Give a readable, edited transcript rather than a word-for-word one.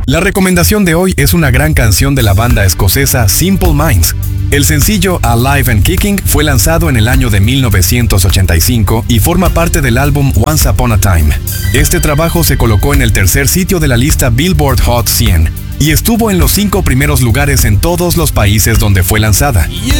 La recomendación de hoy es una gran canción de la banda escocesa Simple Minds. El sencillo Alive and Kicking fue lanzado en el año de 1985 y forma parte del álbum Once Upon a Time. Este trabajo se colocó en el tercer sitio de la lista Billboard Hot 100 y estuvo en los 5 primeros lugares en todos los países donde fue lanzada.